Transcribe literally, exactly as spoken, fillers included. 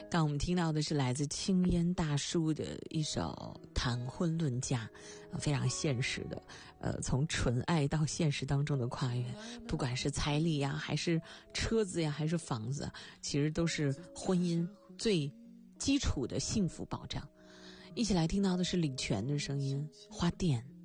刚我们听到的是来自青烟大叔的一首《谈婚论嫁》，非常现实的，呃，从纯爱到现实当中的跨越，不管是彩礼呀，还是车子呀，还是房子，其实都是婚姻最基础的幸福保障。一起来听到的是李泉的声音，花店。